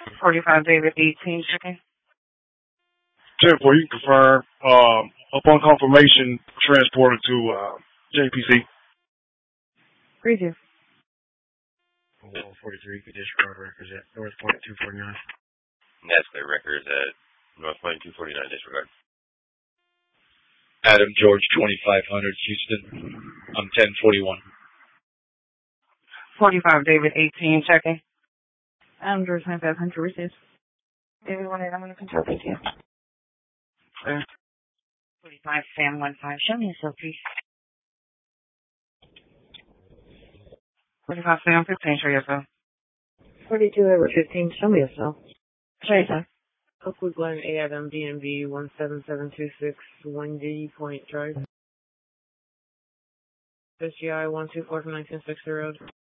45 David 18 checking. 10-4, you can confirm. Upon confirmation, transported to JPC. Preview. 43, you can disregard records at North Point 249. That's their records at North Point 249, disregard. Adam George 2500 Houston. I'm 1041. 45 David 18 checking. Adam George 2500 received. Everyone I'm going to control with you. 45 Sam 15, show me yourself, please. 45 Sam 15, show yourself. 42 Edward 15, show me yourself. Show yourself. Oakwood Glen AFM DMV 17726 1D Point Drive. SGI 124 from 1960 Road.